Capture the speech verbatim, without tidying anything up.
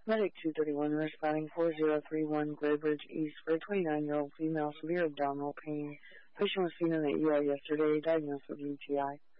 Medic two thirty-one responding four zero three one Graybridge East for a twenty-nine-year-old female severe abdominal pain. Patient was seen in the E R yesterday, diagnosed with U T I.